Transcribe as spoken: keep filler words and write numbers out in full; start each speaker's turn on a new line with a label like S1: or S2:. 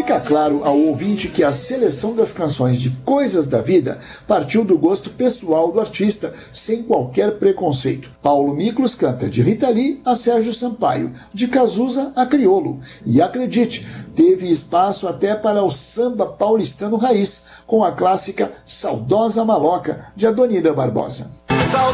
S1: Fica claro ao ouvinte que a seleção das canções de Coisas da Vida partiu do gosto pessoal do artista, sem qualquer preconceito. Paulo Miklos canta de Rita Lee a Sérgio Sampaio, de Cazuza a Criolo. E acredite, teve espaço até para o samba paulistano raiz, com a clássica Saudosa Maloca, de Adonira Barbosa.